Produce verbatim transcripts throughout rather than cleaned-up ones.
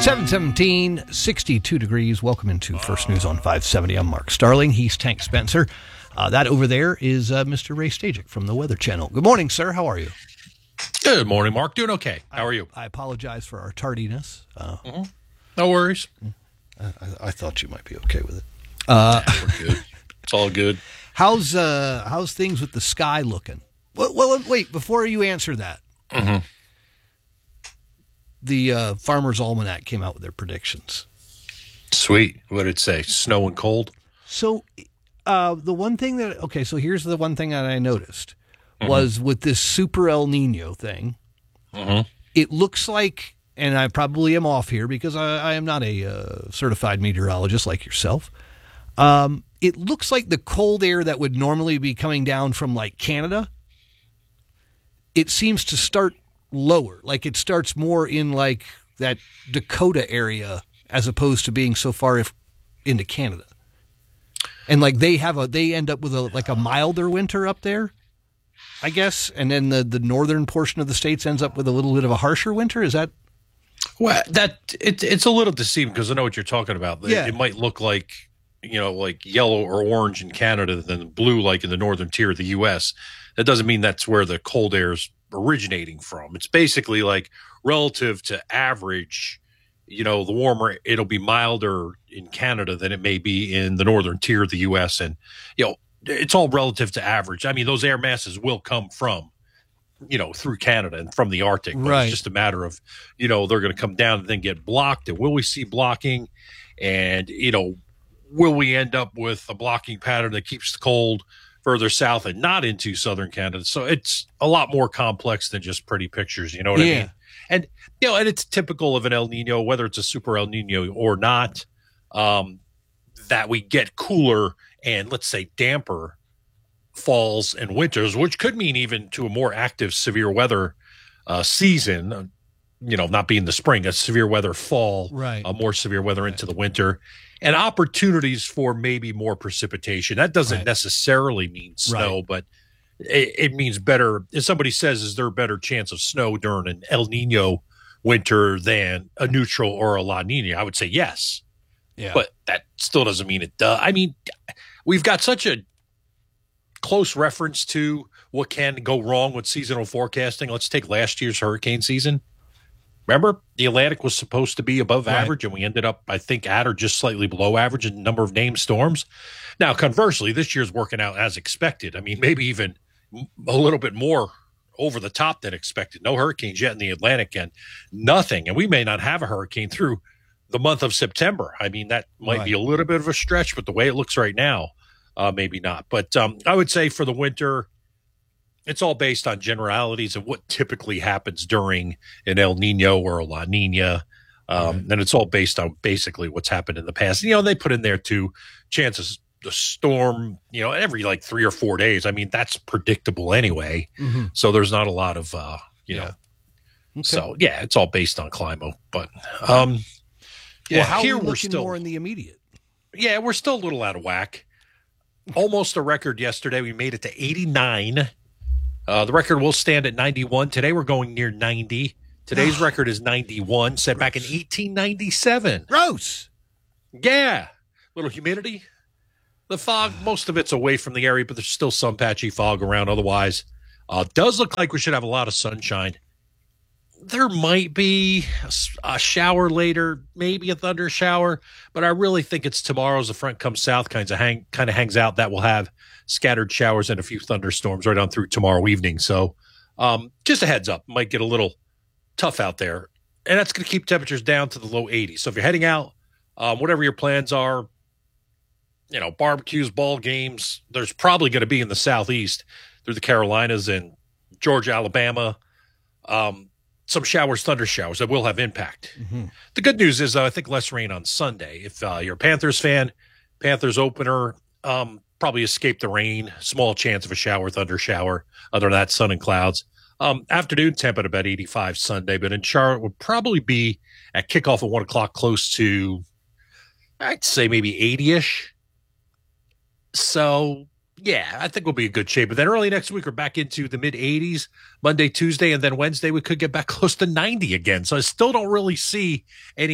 seven seventeen, sixty-two degrees. Welcome into First News on five seventy. I'm Mark Starling. He's Tank Spencer. Uh, that over there is uh, Mister Ray Stajic from the Weather Channel. Good morning, sir. How are you? Good morning, Mark. Doing okay. How are you? I, I apologize for our tardiness. Uh, mm-hmm. No worries. I, I thought you might be okay with it. Uh, yeah, we're good. It's all good. How's uh, how's things with the sky looking? Well, well wait, before you answer that, mm-hmm. the uh, Farmer's Almanac came out with their predictions. Sweet. What did it say? Snow and cold? So uh, the one thing that, okay, so here's the one thing that I noticed mm-hmm. was with this Super El Nino thing, mm-hmm. it looks like, and I probably am off here because I, I am not a uh, certified meteorologist like yourself. Um, it looks like the cold air that would normally be coming down from like Canada, it seems to start lower. Like it starts more in like that Dakota area as opposed to being so far if, into Canada. And like they have a, they end up with a, like a milder winter up there, I guess. And then the, the northern portion of the states ends up with a little bit of a harsher winter. Is that? Well, that it, it's a little deceiving because I know what you're talking about. Yeah. It, it might look like, you know, like yellow or orange in Canada than blue, like in the northern tier of the U S. That doesn't mean that's where the cold air is originating from. It's basically like relative to average, you know, the warmer, it'll be milder in Canada than it may be in the northern tier of the U S. And, you know, it's all relative to average. I mean, those air masses will come from, you know, through Canada and from the Arctic. But right. It's just a matter of, you know, they're going to come down and then get blocked. And will we see blocking? And, you know, will we end up with a blocking pattern that keeps the cold further south and not into southern Canada? So it's a lot more complex than just pretty pictures. You know what yeah. I mean? And, you know, and it's typical of an El Nino, whether it's a super El Nino or not, um, that we get cooler and let's say damper falls and winters, which could mean even to a more active severe weather uh, season, you know, not being the spring, a severe weather fall, right. uh, more severe weather right. into the winter, and opportunities for maybe more precipitation. That doesn't right. necessarily mean snow, right. but it, it means better. If somebody says, is there a better chance of snow during an El Nino winter than a neutral or a La Nina? I would say yes. Yeah. But that still doesn't mean it does. I mean, we've got such a close reference to what can go wrong with seasonal forecasting. Let's take last year's hurricane season. Remember, the Atlantic was supposed to be above right. average, and we ended up, I think, at or just slightly below average in number of named storms. Now, conversely, this year's working out as expected. I mean, maybe even a little bit more over the top than expected. No hurricanes yet in the Atlantic and nothing. And we may not have a hurricane through the month of September. I mean, that might right. be a little bit of a stretch, but the way it looks right now, uh, maybe not. But um, I would say for the winter, it's all based on generalities of what typically happens during an El Nino or a La Nina. Um, right. And it's all based on basically what's happened in the past. You know, they put in there too, chances the storm, you know, every like three or four days. I mean, that's predictable anyway. Mm-hmm. So there's not a lot of, uh, you yeah. know, okay. so yeah, it's all based on climate. But um, yeah, well, how here are we we're looking still more in the immediate. Yeah, we're still a little out of whack. Almost a record yesterday. We made it to eighty-nine. Uh, the record will stand at ninety-one. Today we're going near ninety. Today's record is ninety-one, set back in eighteen ninety-seven. Gross. Yeah. Little humidity. The fog, most of it's away from the area, but there's still some patchy fog around otherwise. Uh, does look like we should have a lot of sunshine. There might be a, a shower later, maybe a thunder shower, but I really think it's tomorrow as the front comes south, kind of hang, kind of hangs out. That will have scattered showers and a few thunderstorms right on through tomorrow evening. So um, just a heads up, might get a little tough out there. And that's going to keep temperatures down to the low eighties. So if you're heading out, um, whatever your plans are, you know, barbecues, ball games, there's probably going to be in the southeast through the Carolinas and Georgia, Alabama, um, some showers, thunder showers that will have impact. Mm-hmm. The good news is uh, I think less rain on Sunday. If uh, you're a Panthers fan, Panthers opener, um, probably escape the rain, small chance of a shower, thunder shower, other than that, sun and clouds. Um, afternoon temp at about eighty-five Sunday, but in Charlotte would probably be at kickoff at one o'clock close to, I'd say maybe eighty-ish. So, yeah, I think we'll be in good shape. But then early next week, we're back into the mid-eighties, Monday, Tuesday, and then Wednesday, we could get back close to ninety again. So I still don't really see any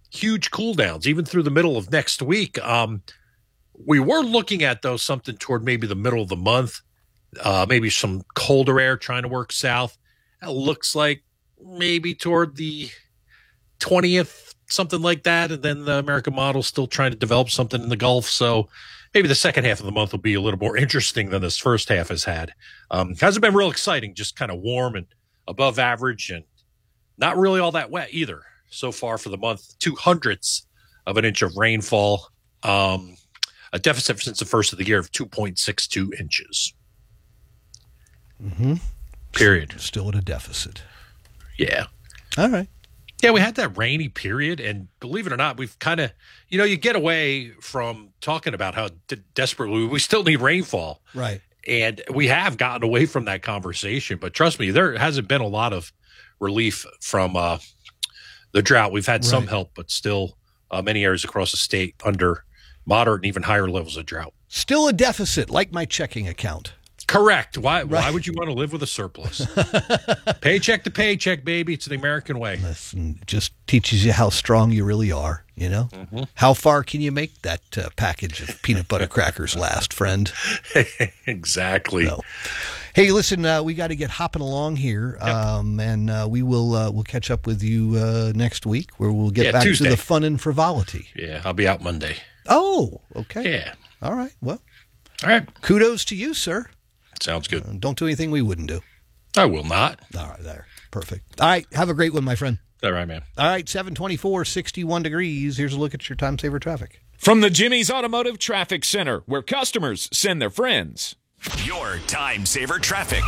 huge cool downs, even through the middle of next week. Um, we were looking at, though, something toward maybe the middle of the month, uh, maybe some colder air trying to work south. It looks like maybe toward the twentieth, something like that. And then the American model still trying to develop something in the Gulf. So maybe the second half of the month will be a little more interesting than this first half has had. Um, hasn't been real exciting, just kind of warm and above average and not really all that wet either so far for the month. Two hundredths of an inch of rainfall, um, a deficit since the first of the year of two point six two inches. Mm-hmm. Period. Still at a deficit. Yeah. All right. Yeah, we had that rainy period, and believe it or not, we've kind of, you know, you get away from talking about how de- desperately we still need rainfall. Right. And we have gotten away from that conversation. But trust me, there hasn't been a lot of relief from uh, the drought. We've had some Right. help, but still uh, many areas across the state under moderate and even higher levels of drought. Still a deficit, like my checking account. Correct. Why Right. Why would you want to live with a surplus? Paycheck to paycheck, baby. It's the American way. Listen, it just teaches you how strong you really are, you know? Mm-hmm. How far can you make that uh, package of peanut butter crackers last, friend? Exactly. So, hey, listen, uh, we got to get hopping along here, um, and uh, we will uh, we'll catch up with you uh, next week, where we'll get Yeah, back Tuesday. to the fun and frivolity. Yeah, I'll be out Monday. Oh, okay. Yeah. All right. Well, All right. kudos to you, sir. Sounds good. Uh, don't do anything we wouldn't do. I will not. All right, there. Perfect. All right, have a great one, my friend. All right, man. All right, seven twenty-four, sixty-one degrees. Here's a look at your time saver traffic. From the Jimmy's Automotive Traffic Center, where customers send their friends. Your time saver traffic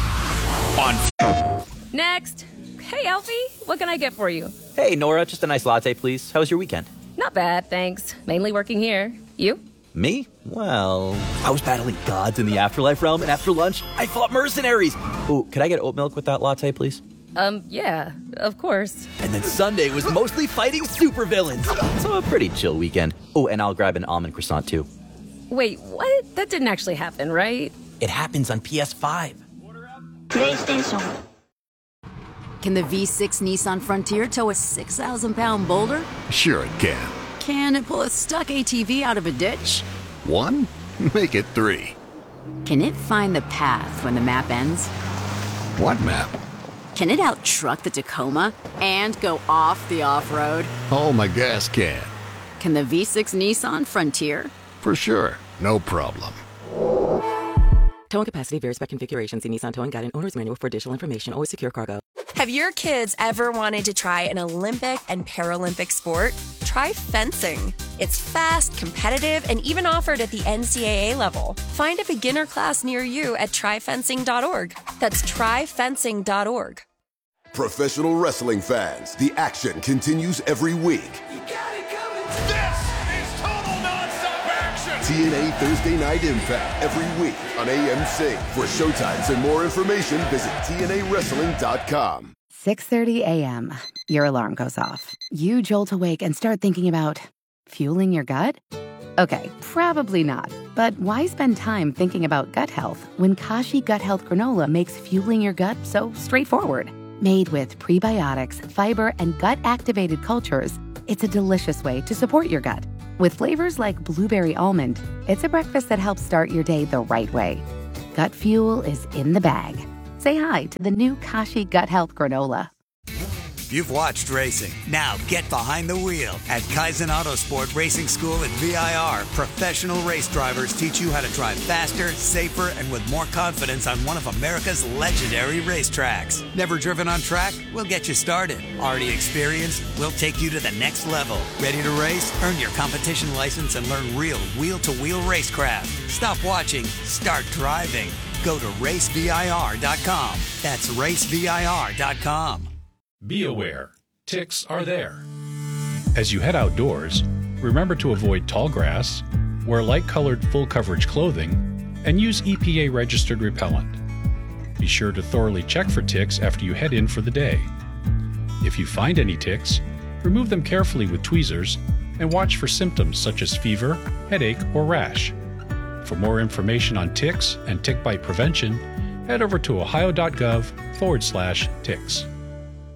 on Next. Hey, Alfie, what can I get for you? Hey, Nora, just a nice latte, please. How was your weekend? Not bad, thanks. Mainly working here. You? Me? Well, I was battling gods in the afterlife realm, and after lunch, I fought mercenaries. Ooh, could I get oat milk with that latte, please? Um, yeah, of course. And then Sunday was mostly fighting supervillains. So a pretty chill weekend. Oh, and I'll grab an almond croissant, too. Wait, what? That didn't actually happen, right? It happens on P S five. PlayStation. Can the V six Nissan Frontier tow a six thousand pound boulder? Sure it can. Can it pull a stuck A T V out of a ditch? One? Make it three. Can it find the path when the map ends? What map? Can it out-truck the Tacoma and go off the off-road? Oh, my gas can. Can the V six Nissan Frontier? For sure. No problem. Towing capacity varies by configuration. See Nissan Towing Guide and Owner's Manual for additional information. Always secure cargo. Have your kids ever wanted to try an Olympic and Paralympic sport? Try fencing. It's fast, competitive, and even offered at the N C double A level. Find a beginner class near you at try fencing dot org. That's try fencing dot org. Professional wrestling fans, the action continues every week. This is total nonstop action. T N A Thursday Night Impact every week on A M C. For showtimes and more information, visit T N A wrestling dot com. six thirty a.m. Your alarm goes off. You jolt awake and start thinking about fueling your gut? Okay, probably not. But why spend time thinking about gut health when Kashi Gut Health Granola makes fueling your gut so straightforward? Made with prebiotics, fiber, and gut-activated cultures, it's a delicious way to support your gut. With flavors like blueberry almond, it's a breakfast that helps start your day the right way. Gut fuel is in the bag. Say hi to the new Kashi Gut Health Granola. You've watched racing. Now get behind the wheel. At Kaizen Autosport Racing School at V I R, professional race drivers teach you how to drive faster, safer, and with more confidence on one of America's legendary racetracks. Never driven on track? We'll get you started. Already experienced? We'll take you to the next level. Ready to race? Earn your competition license and learn real wheel-to-wheel racecraft. Stop watching. Start driving. Go to race V I R dot com. That's race V I R dot com. Be aware, ticks are there. As you head outdoors, remember to avoid tall grass, wear light-colored full-coverage clothing, and use E P A-registered repellent. Be sure to thoroughly check for ticks after you head in for the day. If you find any ticks, remove them carefully with tweezers and watch for symptoms such as fever, headache, or rash. For more information on ticks and tick bite prevention, head over to ohio.gov forward slash ticks.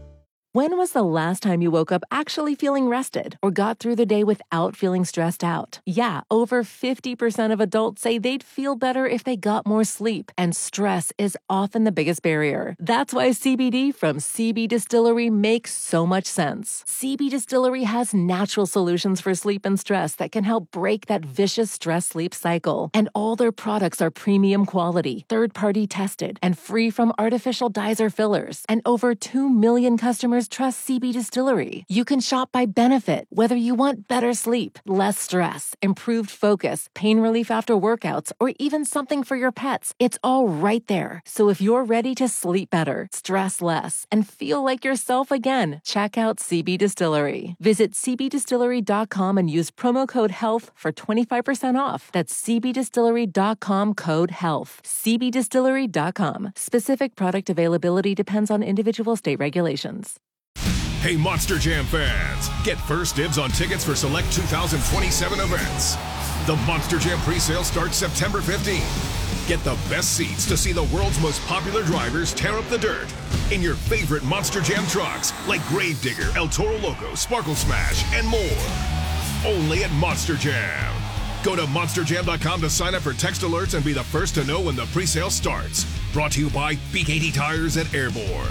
When was the last time you woke up actually feeling rested or got through the day without feeling stressed out? Yeah, over fifty percent of adults say they'd feel better if they got more sleep, and stress is often the biggest barrier. That's why C B D from C B Distillery makes so much sense. C B Distillery has natural solutions for sleep and stress that can help break that vicious stress-sleep cycle. And all their products are premium quality, third-party tested, and free from artificial dyes or fillers. And over two million customers trust C B Distillery. You can shop by benefit, whether you want better sleep, less stress, improved focus, pain relief after workouts, or even something for your pets. It's all right there. So if you're ready to sleep better, stress less, and feel like yourself again, check out C B Distillery. Visit c b distillery dot com and use promo code HEALTH for twenty-five percent off. That's c b distillery dot com code HEALTH. c b distillery dot com. Specific product availability depends on individual state regulations. Hey, Monster Jam fans! Get first dibs on tickets for select two thousand twenty-seven events. The Monster Jam presale starts September fifteenth. Get the best seats to see the world's most popular drivers tear up the dirt in your favorite Monster Jam trucks like Gravedigger, El Toro Loco, Sparkle Smash, and more. Only at Monster Jam. Go to monster jam dot com to sign up for text alerts and be the first to know when the presale starts. Brought to you by B K T Tires at Airborne.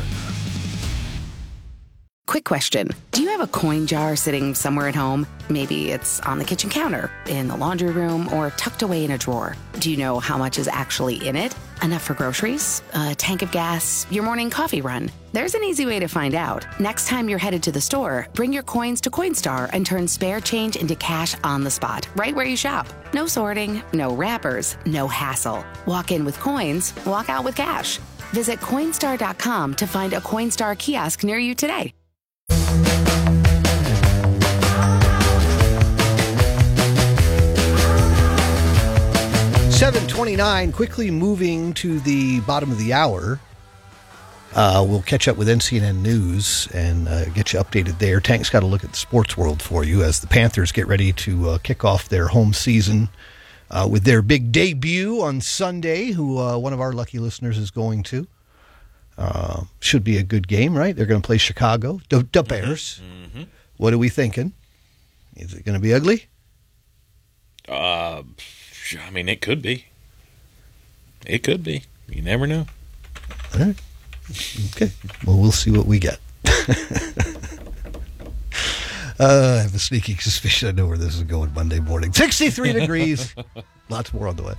Quick question. Do you have a coin jar sitting somewhere at home? Maybe it's on the kitchen counter, in the laundry room, or tucked away in a drawer. Do you know how much is actually in it? Enough for groceries? A tank of gas? Your morning coffee run? There's an easy way to find out. Next time you're headed to the store, bring your coins to Coinstar and turn spare change into cash on the spot, right where you shop. No sorting, no wrappers, no hassle. Walk in with coins, walk out with cash. Visit Coinstar dot com to find a Coinstar kiosk near you today. seven twenty-nine, quickly moving to the bottom of the hour. Uh, we'll catch up with N C N N News and uh, get you updated there. Tank's got to look at the sports world for you as the Panthers get ready to uh, kick off their home season uh, with their big debut on Sunday, who uh, one of our lucky listeners is going to. Uh, should be a good game, right? They're going to play Chicago, the, the Bears. Mm-hmm. What are we thinking? Is it going to be ugly? Uh, I mean, it could be. It could be. You never know. All right. Okay. Well, we'll see what we get. uh, I have a sneaky suspicion I know where this is going Monday morning. sixty-three degrees. Lots more on the way.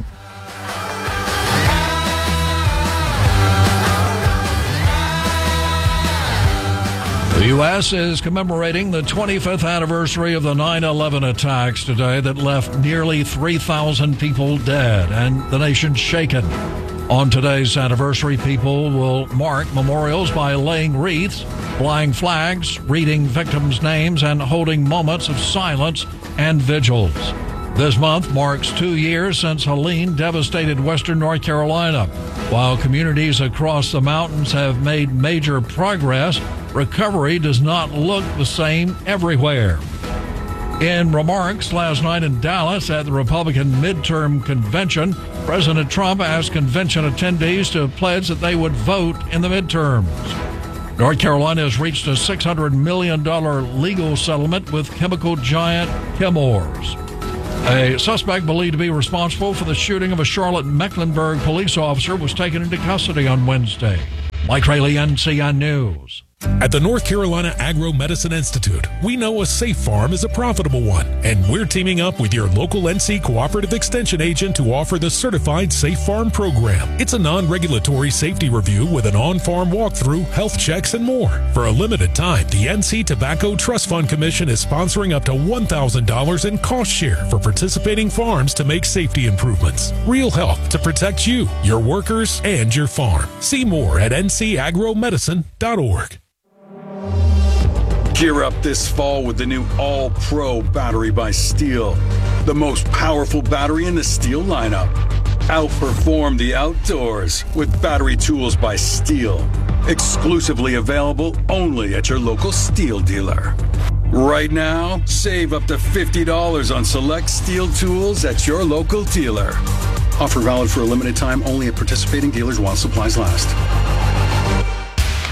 The U S is commemorating the twenty-fifth anniversary of the nine eleven attacks today that left nearly three thousand people dead and the nation shaken. On today's anniversary, people will mark memorials by laying wreaths, flying flags, reading victims' names, and holding moments of silence and vigils. This month marks two years since Helene devastated western North Carolina. While communities across the mountains have made major progress, recovery does not look the same everywhere. In remarks last night in Dallas at the Republican midterm convention, President Trump asked convention attendees to pledge that they would vote in the midterms. North Carolina has reached a six hundred million dollars legal settlement with chemical giant Chemours. A suspect believed to be responsible for the shooting of a Charlotte Mecklenburg police officer was taken into custody on Wednesday. Mike Rayleigh, N C N News. At the North Carolina Agro-Medicine Institute, we know a safe farm is a profitable one, and we're teaming up with your local N C Cooperative Extension agent to offer the Certified Safe Farm Program. It's a non-regulatory safety review with an on-farm walkthrough, health checks, and more. For a limited time, the N C Tobacco Trust Fund Commission is sponsoring up to one thousand dollars in cost share for participating farms to make safety improvements. Real help to protect you, your workers, and your farm. See more at n c agro medicine dot org. Gear up this fall with the new All-Pro battery by Steel. The most powerful battery in the Steel lineup. Outperform the outdoors with battery tools by Steel. Exclusively available only at your local Steel dealer. Right now, save up to fifty dollars on select Steel tools at your local dealer. Offer valid for a limited time only at participating dealers while supplies last.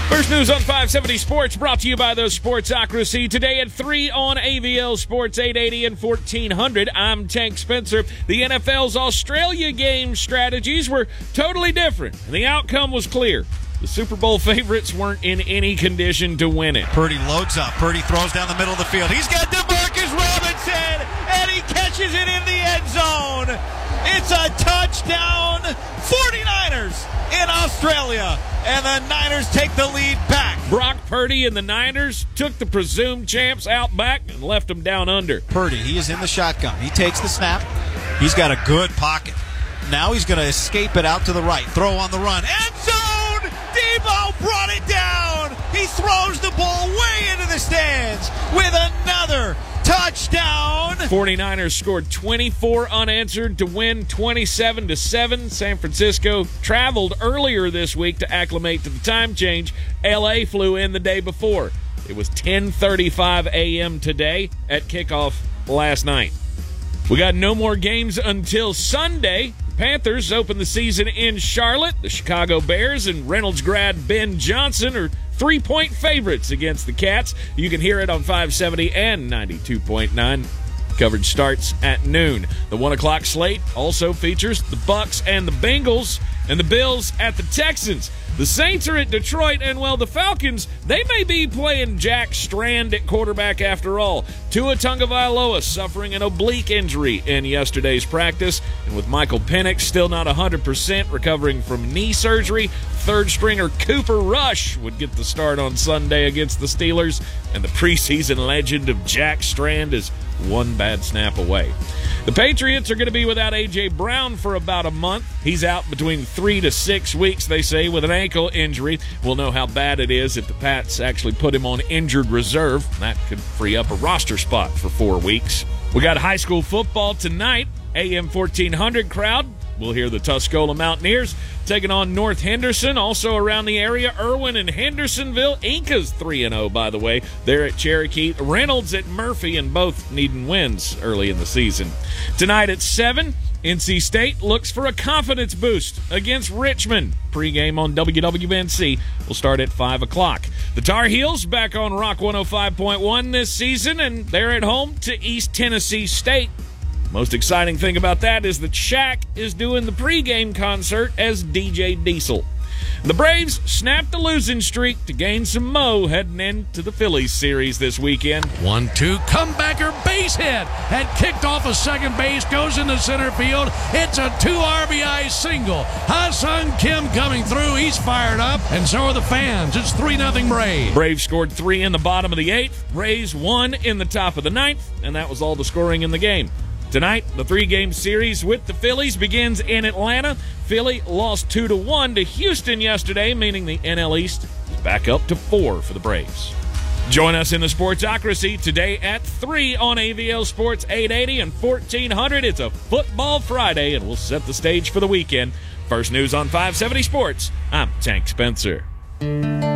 First news on five seventy Sports, brought to you by the Sportsocracy. Today at three on A V L Sports eight eighty and fourteen hundred. I'm Tank Spencer. The N F L's Australia game strategies were totally different, and the outcome was clear. The Super Bowl favorites weren't in any condition to win it. Purdy loads up. Purdy throws down the middle of the field. He's got DeMarcus Robinson, and he catches it in the end zone. It's a touchdown. forty-niners in Australia, and the Niners take the lead back. Brock Purdy and the Niners took the presumed champs out back and left them down under. Purdy, he is in the shotgun. He takes the snap. He's got a good pocket. Now he's going to escape it out to the right. Throw on the run. End zone! Debo brought it down. He throws the ball way into the stands with another touchdown. forty-niners scored twenty-four unanswered to win twenty-seven to seven. San Francisco traveled earlier this week to acclimate to the time change. L A flew in the day before. It was ten thirty-five a.m. today at kickoff last night. We got no more games until Sunday. Panthers open the season in Charlotte. The Chicago Bears and Reynolds grad Ben Johnson are three-point favorites against the Cats. You can hear it on five seventy and ninety-two point nine. Coverage starts at noon. The one o'clock slate also features the Bucks and the Bengals, and the Bills at the Texans. The Saints are at Detroit, and, well, the Falcons, they may be playing Jack Strand at quarterback after all. Tua Tagovailoa suffering an oblique injury in yesterday's practice, and with Michael Penix still not one hundred percent recovering from knee surgery, third-stringer Cooper Rush would get the start on Sunday against the Steelers, and the preseason legend of Jack Strand is one bad snap away. The Patriots are going to be without A J. Brown for about a month. He's out between three to six weeks, they say, with an ankle injury. We'll know how bad it is if the Pats actually put him on injured reserve. That could free up a roster spot for four weeks. We got high school football tonight. A M fourteen hundred crowd. We'll hear the Tuscola Mountaineers taking on North Henderson. Also around the area, Irwin and Hendersonville. Incas three and oh, by the way. They're at Cherokee. Reynolds at Murphy, and both needing wins early in the season. Tonight at seven, N C State looks for a confidence boost against Richmond. Pre-game on W W N C will start at five o'clock. The Tar Heels back on Rock one oh five point one this season, and they're at home to East Tennessee State. Most exciting thing about that is that Shaq is doing the pregame concert as D J Diesel. The Braves snapped the losing streak to gain some mo heading into the Phillies series this weekend. one two, comebacker, base hit, and kicked off a second base, goes into center field. It's a two R B I single. Ha-Sung Kim coming through. He's fired up, and so are the fans. It's three nothing Braves. Braves scored three in the bottom of the eighth. Rays one in the top of the ninth, and that was all the scoring in the game. Tonight, the three-game series with the Phillies begins in Atlanta. Philly lost two to one to Houston yesterday, meaning the N L East is back up to four for the Braves. Join us in the Sportsocracy today at three on A V L Sports eight eighty and fourteen hundred. It's a Football Friday, and we'll set the stage for the weekend. First news on five seventy Sports, I'm Tank Spencer.